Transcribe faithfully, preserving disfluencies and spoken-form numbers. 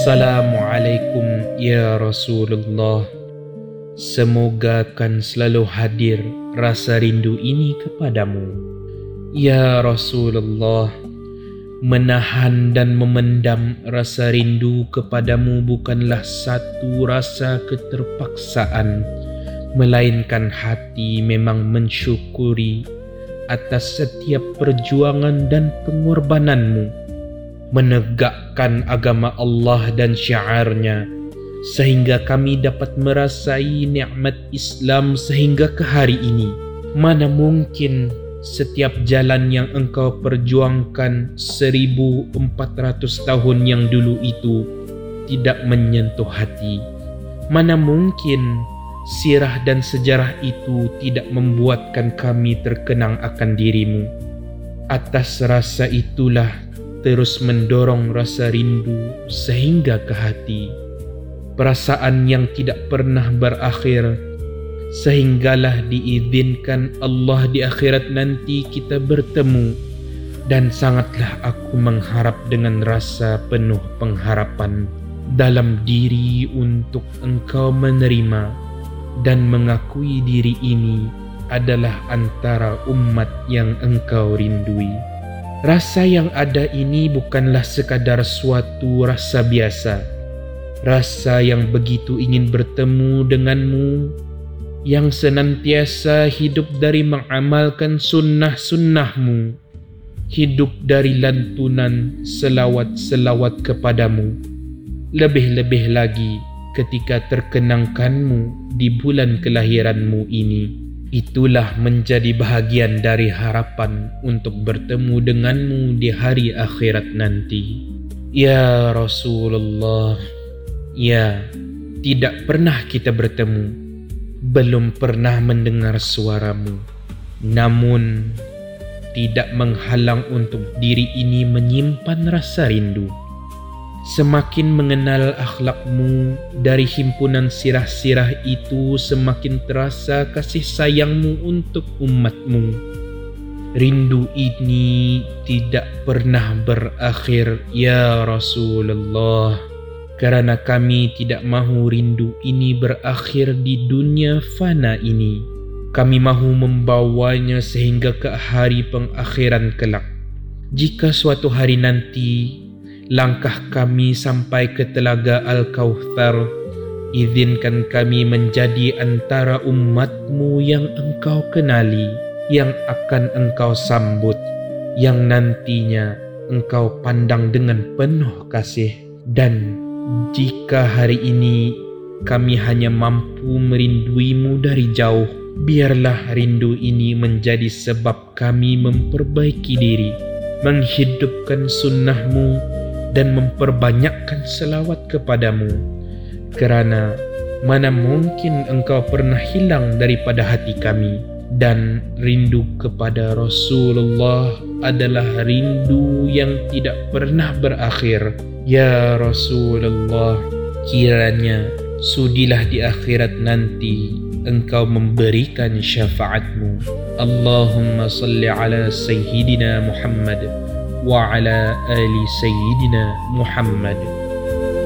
Assalamualaikum ya Rasulullah. Semoga kan selalu hadir rasa rindu ini kepadamu. Ya Rasulullah, menahan dan memendam rasa rindu kepadamu bukanlah satu rasa keterpaksaan, melainkan hati memang mensyukuri atas setiap perjuangan dan pengorbananmu menegakkan agama Allah dan syiarnya, sehingga kami dapat merasai nikmat Islam sehingga ke hari ini. Mana mungkin setiap jalan yang engkau perjuangkan seribu empat ratus tahun yang dulu itu tidak menyentuh hati? Mana mungkin sirah dan sejarah itu tidak membuatkan kami terkenang akan dirimu? Atas rasa itulah terus mendorong rasa rindu sehingga ke hati. Perasaan yang tidak pernah berakhir, sehinggalah diizinkan Allah di akhirat nanti kita bertemu. Dan sangatlah aku mengharap dengan rasa penuh pengharapan dalam diri untuk engkau menerima dan mengakui diri ini adalah antara umat yang engkau rindui. Rasa yang ada ini bukanlah sekadar suatu rasa biasa. Rasa yang begitu ingin bertemu denganmu, yang senantiasa hidup dari mengamalkan sunnah-sunnahmu, hidup dari lantunan selawat-selawat kepadamu. Lebih-lebih lagi ketika terkenangkanmu di bulan kelahiranmu ini. Itulah menjadi bahagian dari harapan untuk bertemu denganmu di hari akhirat nanti. Ya Rasulullah, ya, tidak pernah kita bertemu, belum pernah mendengar suaramu. Namun, tidak menghalang untuk diri ini menyimpan rasa rindu. Semakin mengenal akhlakmu dari himpunan sirah-sirah itu, semakin terasa kasih sayangmu untuk umatmu. Rindu ini tidak pernah berakhir ya Rasulullah, karena kami tidak mahu rindu ini berakhir di dunia fana ini. Kami mahu membawanya sehingga ke hari pengakhiran kelak. Jika suatu hari nanti langkah kami sampai ke telaga Al-Kautsar, izinkan kami menjadi antara umatmu yang engkau kenali, yang akan engkau sambut, yang nantinya engkau pandang dengan penuh kasih. Dan jika hari ini kami hanya mampu merinduimu dari jauh, biarlah rindu ini menjadi sebab kami memperbaiki diri, menghidupkan sunnahmu, dan memperbanyakkan selawat kepadamu. Kerana mana mungkin engkau pernah hilang daripada hati kami. Dan rindu kepada Rasulullah adalah rindu yang tidak pernah berakhir. Ya Rasulullah, kiranya sudilah di akhirat nanti engkau memberikan syafaatmu. Allahumma salli ala Sayyidina Muhammad wa ala ali Sayyidina Muhammad.